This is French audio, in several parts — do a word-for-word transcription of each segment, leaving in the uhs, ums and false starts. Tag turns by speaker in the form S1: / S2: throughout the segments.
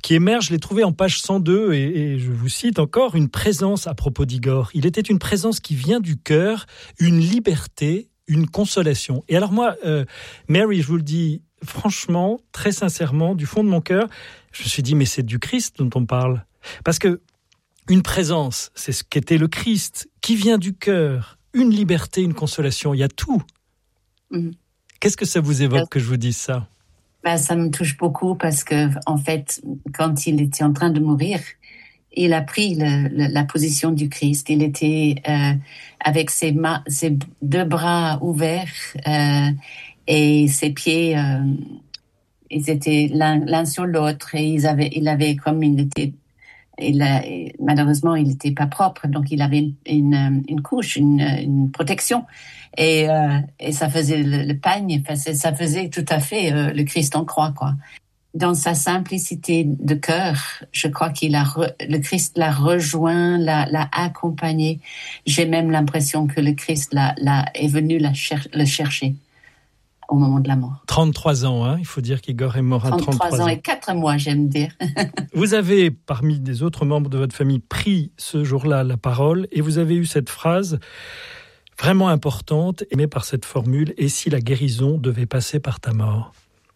S1: qui émerge. Je l'ai trouvé en page cent deux et, et je vous cite encore, une présence à propos d'Igor. Il était une présence qui vient du cœur, une liberté, une consolation. Et alors moi, euh, Mary, je vous le dis franchement, très sincèrement, du fond de mon cœur, je me suis dit, mais c'est du Christ dont on parle. Parce que une présence, c'est ce qu'était le Christ, qui vient du cœur, une liberté, une consolation, il y a tout. Mmh. Qu'est-ce que ça vous évoque que je vous dise ça ?
S2: Ben, ça me touche beaucoup parce que, en fait, quand il était en train de mourir, il a pris le, le, la position du Christ. Il était euh, avec ses, ma- ses deux bras ouverts euh, et ses pieds, euh, ils étaient l'un, l'un sur l'autre et ils avaient, il avait comme il était, il a, malheureusement il n'était pas propre, donc il avait une, une, une couche, une, une protection. Et, euh, et ça faisait le, le pagne, ça faisait tout à fait euh, le Christ en croix, quoi. Dans sa simplicité de cœur, je crois qu'il a re, le Christ l'a rejoint, l'a, l'a accompagné. J'ai même l'impression que le Christ l'a, l'a, est venu la cher, le chercher au moment de la mort.
S1: trente-trois ans, hein, il faut dire qu'Igor est mort à trente-trois ans.
S2: trente-trois ans et quatre mois, j'aime dire.
S1: Vous avez, parmi des autres membres de votre famille, pris ce jour-là la parole et vous avez eu cette phrase vraiment importante, aimée par cette formule, « Et si la guérison devait passer par ta mort ?»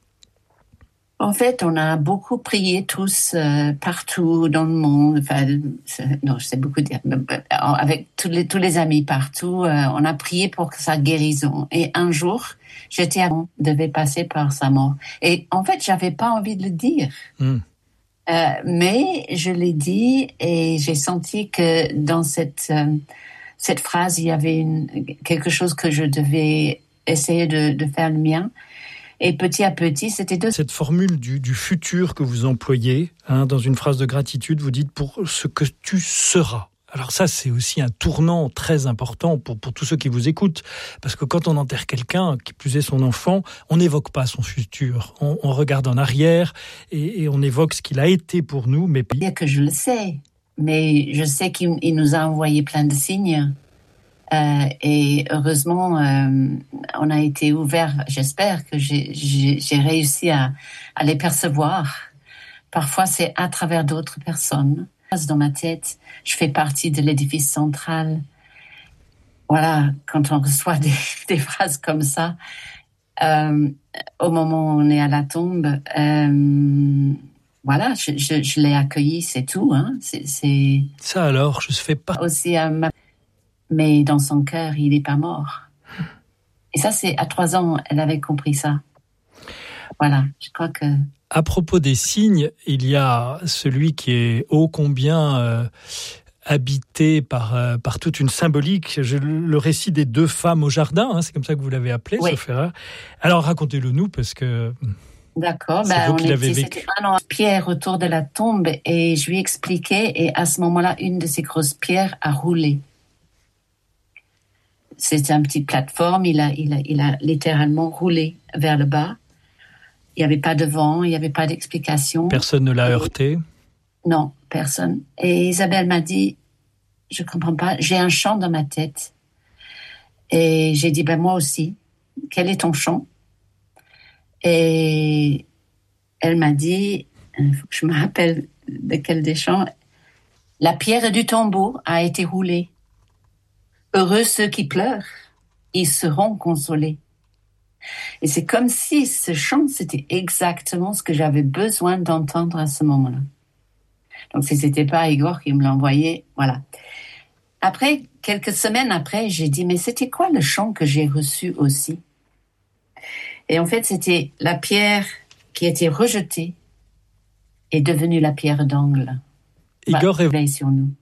S2: En fait, on a beaucoup prié tous euh, partout dans le monde. Enfin, non, je sais beaucoup dire. Avec tous les tous les amis partout, euh, on a prié pour sa guérison. Et un jour, j'étais à devait passer par sa mort. Et en fait, j'avais pas envie de le dire. Mm. Euh, mais je l'ai dit et j'ai senti que dans cette euh, cette phrase, il y avait une, quelque chose que je devais essayer de, de faire le mien. Et petit à petit, c'était de...
S1: Cette formule du, du futur que vous employez, hein, dans une phrase de gratitude, vous dites « pour ce que tu seras ». Alors ça, c'est aussi un tournant très important pour, pour tous ceux qui vous écoutent. Parce que quand on enterre quelqu'un, qui plus est son enfant, on n'évoque pas son futur. On, on regarde en arrière et, et on évoque ce qu'il a été pour nous. Mais
S2: que je le sais, mais je sais qu'il il nous a envoyé plein de signes. Euh, et heureusement, euh, on a été ouvert. J'espère que j'ai, j'ai, j'ai réussi à, à les percevoir. Parfois, c'est à travers d'autres personnes. Dans ma tête, je fais partie de l'édifice central. Voilà, quand on reçoit des, des phrases comme ça, euh, au moment où on est à la tombe, euh, voilà, je, je, je l'ai accueilli, c'est tout. Hein. C'est, c'est
S1: ça alors, je fais pas
S2: aussi à ma... Mais dans son cœur, il n'est pas mort. Et ça, c'est à trois ans, elle avait compris ça. Voilà, je crois que...
S1: À propos des signes, il y a celui qui est ô combien euh, habité par, euh, par toute une symbolique. Je, le récit des deux femmes au jardin, hein, c'est comme ça que vous l'avez appelé, oui. Sophia. Alors, racontez-le nous, parce que...
S2: D'accord, c'est ben, vous qui l'avez était, vécu. C'était un an, pierre autour de la tombe, et je lui ai expliqué, et à ce moment-là, une de ces grosses pierres a roulé. C'était une petite plateforme, il a, il a, il a littéralement roulé vers le bas. Il n'y avait pas de vent, il n'y avait pas d'explication.
S1: Personne ne l'a et... heurté ?
S2: Non, personne. Et Isabelle m'a dit, je ne comprends pas, j'ai un chant dans ma tête. Et j'ai dit, ben moi aussi, quel est ton chant ? Et elle m'a dit, il faut que je me rappelle de quel des chants, la pierre du tombeau a été roulée. Heureux ceux qui pleurent, ils seront consolés. Et c'est comme si ce chant, c'était exactement ce que j'avais besoin d'entendre à ce moment-là. Donc, si c'était pas Igor qui me l'a envoyé, voilà. Après, quelques semaines après, j'ai dit, mais c'était quoi le chant que j'ai reçu aussi ? Et en fait, c'était la pierre qui était rejetée est devenue la pierre d'angle.
S1: Igor
S2: bah, est sur nous.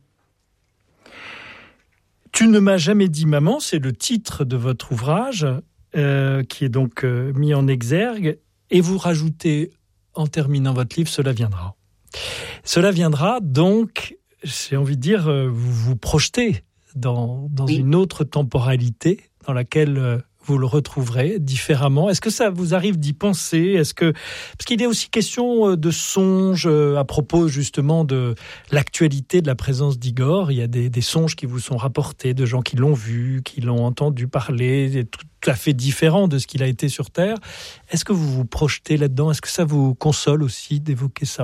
S1: Tu ne m'as jamais dit maman, c'est le titre de votre ouvrage euh, qui est donc euh, mis en exergue et vous rajoutez en terminant votre livre, cela viendra. Cela viendra donc, j'ai envie de dire, euh, vous vous projetez dans, dans oui. une autre temporalité dans laquelle euh, vous le retrouverez différemment. Est-ce que ça vous arrive d'y penser ? Est-ce que parce qu'il est aussi question de songes à propos justement de l'actualité de la présence d'Igor. Il y a des, des songes qui vous sont rapportés de gens qui l'ont vu, qui l'ont entendu parler, tout à fait différent de ce qu'il a été sur Terre. Est-ce que vous vous projetez là-dedans ? Est-ce que ça vous console aussi d'évoquer ça ?